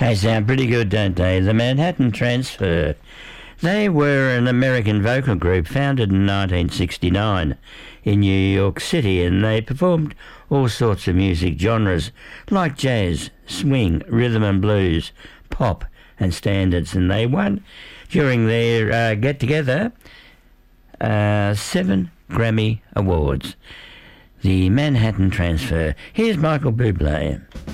They sound pretty good, don't they? The Manhattan Transfer. They were an American vocal group founded in 1969 in New York City, and they performed all sorts of music genres like jazz, swing, rhythm and blues, pop and standards, and they won during their get-together 7 Grammy Awards. The Manhattan Transfer. Here's Michael Bublé.